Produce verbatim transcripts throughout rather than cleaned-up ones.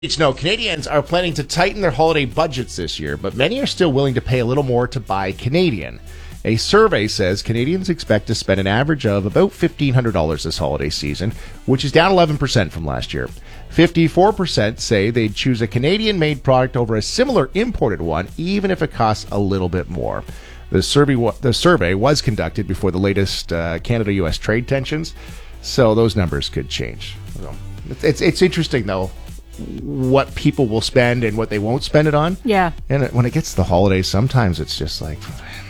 Each know Canadians are planning to tighten their holiday budgets this year, but many are still willing to pay a little more to buy Canadian. A survey says Canadians expect to spend an average of about fifteen hundred dollars this holiday season, which is down eleven percent from last year. fifty-four percent say they'd choose a Canadian-made product over a similar imported one, even if it costs a little bit more. The survey, the survey was conducted before the latest uh, Canada U S trade tensions, so those numbers could change. So it's, it's, it's interesting, though, what people will spend and what they won't spend it on. Yeah. And when it gets to the holidays, sometimes it's just like...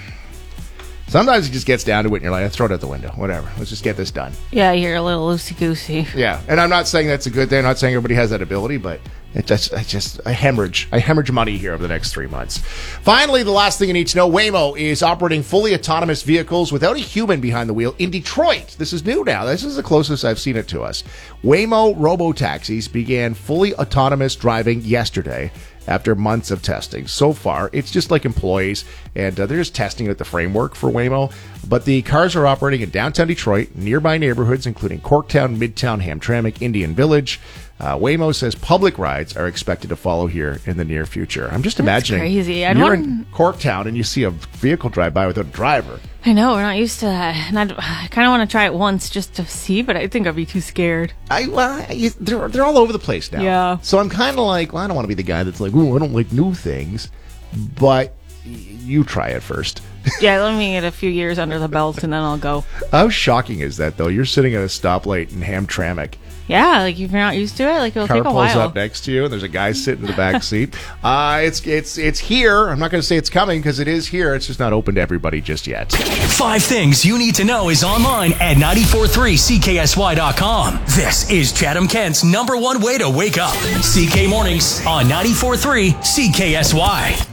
Sometimes it just gets down to it and you're like, throw it out the window. Whatever. Let's just get this done. Yeah, you're a little loosey-goosey. Yeah. And I'm not saying that's a good thing. I'm not saying everybody has that ability, but it just, I just, I hemorrhage. I hemorrhage money here over the next three months. Finally, the last thing you need to know, Waymo is operating fully autonomous vehicles without a human behind the wheel in Detroit. This is new now. This is the closest I've seen it to us. Waymo robo-taxis began fully autonomous driving yesterday after months of testing. So far, it's just like employees, and uh, they're just testing out the framework for Waymo. But the cars are operating in downtown Detroit, nearby neighborhoods, including Corktown, Midtown, Hamtramck, Indian Village. Uh, Waymo says public rides are expected to follow here in the near future. I'm just That's imagining crazy. I'd you're want... in Corktown and you see a vehicle drive by without a driver. I know, we're not used to that. And I'd, I kind of want to try it once just to see, but I think I'd be too scared. I well, I, they're, they're all over the place now. Yeah. So I'm kind of like, well, I don't want to be the guy that's like, ooh, I don't like new things. But you try it first. Yeah, let me get a few years under the belt and then I'll go. How shocking is that, though? You're sitting at a stoplight in Hamtramck. Yeah, like if you're not used to it, like it'll Car take a pulls while. up next to you, and there's a guy sitting in the back seat. Uh, it's it's it's here. I'm not going to say it's coming because it is here. It's just not open to everybody just yet. Five things you need to know is online at nine four three C K S Y dot com. This is Chatham-Kent's number one way to wake up. C K Mornings on nine four three C K S Y.